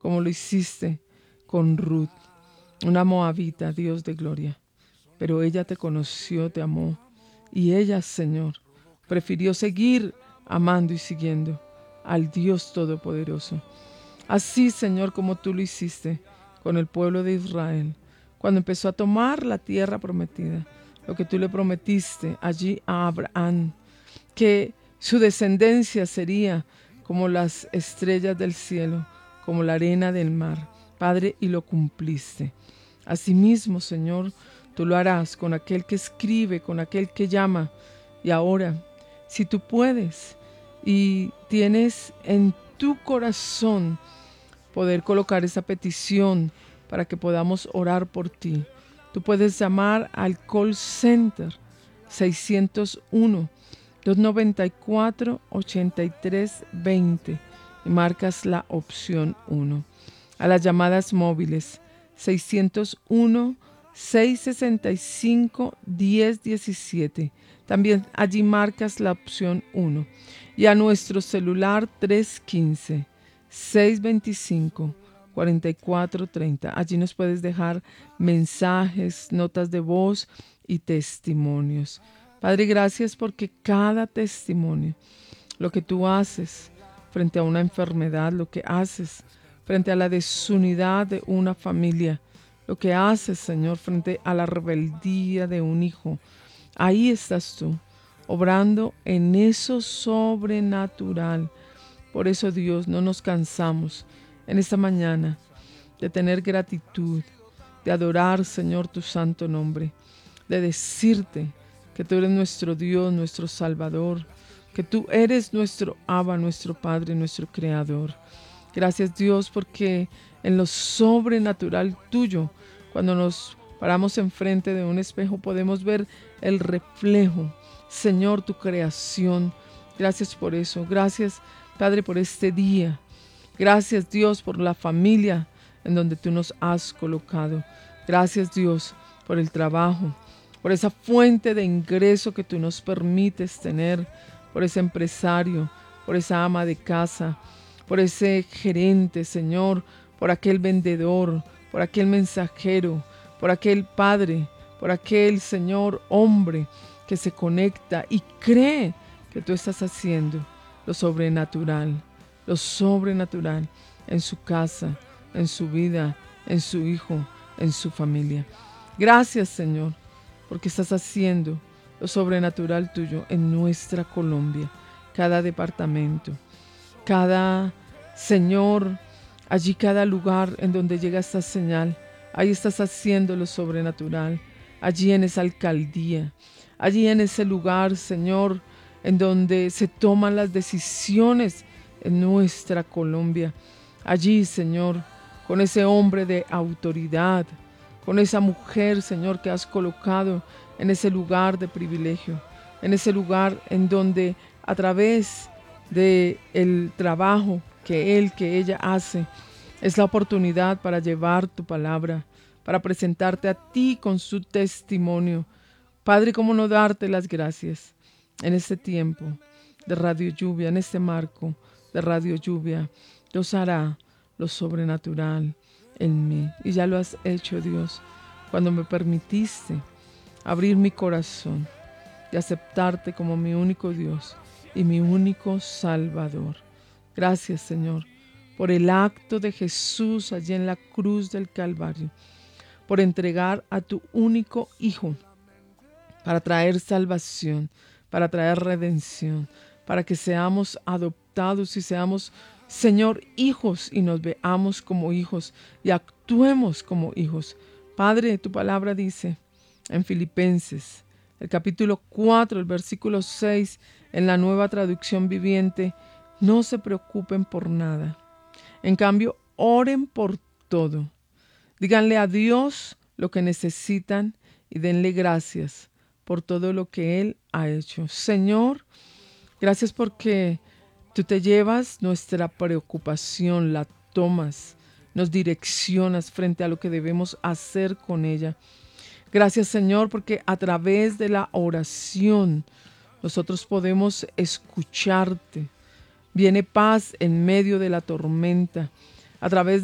como lo hiciste con Ruth, una moabita, Dios de gloria. Pero ella te conoció, te amó, y ella, Señor, prefirió seguir amando y siguiendo al Dios Todopoderoso. Así, Señor, como tú lo hiciste con el pueblo de Israel, cuando empezó a tomar la tierra prometida, lo que tú le prometiste allí a Abraham, que su descendencia sería como las estrellas del cielo, como la arena del mar. Padre, y lo cumpliste. Asimismo, Señor, tú lo harás con aquel que escribe, con aquel que llama. Y ahora, si tú puedes y tienes en tu corazón poder colocar esa petición para que podamos orar por ti, tú puedes llamar al call center 601-294-8320 y marcas la opción 1. A las llamadas móviles 601-665-1017. También allí marcas la opción 1. Y a nuestro celular 315-625-4430. Allí nos puedes dejar mensajes, notas de voz y testimonios. Padre, gracias porque cada testimonio, lo que tú haces frente a una enfermedad, lo que haces frente a la desunidad de una familia, lo que haces, Señor, frente a la rebeldía de un hijo, ahí estás tú, obrando en eso sobrenatural. Por eso, Dios, no nos cansamos en esta mañana de tener gratitud, de adorar, Señor, tu santo nombre, de decirte que tú eres nuestro Dios, nuestro Salvador, que tú eres nuestro Abba, nuestro Padre, nuestro Creador. Gracias, Dios, porque en lo sobrenatural tuyo, cuando nos paramos enfrente de un espejo, podemos ver el reflejo, Señor, tu creación. Gracias por eso. Gracias, Padre, por este día. Gracias, Dios, por la familia en donde tú nos has colocado. Gracias, Dios, por el trabajo, por esa fuente de ingreso que tú nos permites tener, por ese empresario, por esa ama de casa, por ese gerente, Señor, por aquel vendedor, por aquel mensajero, por aquel padre, por aquel, Señor, hombre que se conecta y cree que tú estás haciendo lo sobrenatural en su casa, en su vida, en su hijo, en su familia. Gracias, Señor, porque estás haciendo lo sobrenatural tuyo en nuestra Colombia, cada departamento, cada, Señor, allí cada lugar en donde llega esta señal, ahí estás haciendo lo sobrenatural, allí en esa alcaldía, allí en ese lugar, Señor, en donde se toman las decisiones en nuestra Colombia. Allí, Señor, con ese hombre de autoridad, con esa mujer, Señor, que has colocado en ese lugar de privilegio, en ese lugar en donde a través de el trabajo que ella hace, es la oportunidad para llevar tu palabra, para presentarte a ti con su testimonio. Padre, ¿cómo no darte las gracias en este tiempo de Radio Lluvia, en este marco de Radio Lluvia? Dios hará lo sobrenatural en mí. Y ya lo has hecho, Dios, cuando me permitiste abrir mi corazón y aceptarte como mi único Dios y mi único Salvador. Gracias, Señor, por el acto de Jesús allí en la cruz del Calvario, por entregar a tu único Hijo para traer salvación, para traer redención, para que seamos adoptados y seamos, Señor, hijos y nos veamos como hijos y actuemos como hijos. Padre, tu palabra dice en Filipenses, el capítulo 4, el versículo 6, en la Nueva Traducción Viviente: no se preocupen por nada. En cambio, oren por todo. Díganle a Dios lo que necesitan y denle gracias por todo lo que Él ha hecho. Señor, gracias porque tú te llevas nuestra preocupación, la tomas, nos direccionas frente a lo que debemos hacer con ella. Gracias, Señor, porque a través de la oración nosotros podemos escucharte. Viene paz en medio de la tormenta. A través